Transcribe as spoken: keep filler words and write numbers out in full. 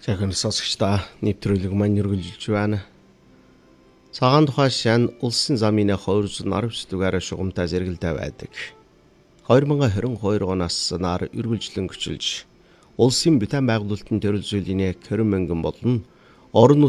Жаахан сонсогчдоо нэвтрүүлэг маань үргэлжилж байна. Цагаан тухай шан улсын замын хоёр зуун арван дугаар шугамтай зэрэгэлдэй байдаг. хоёр мянга хорин хоёр оноос нар үргэлжлэн гүчилж улсын бүтээн байгуулалтын төрөл зүйлийн хорин мянган болон орон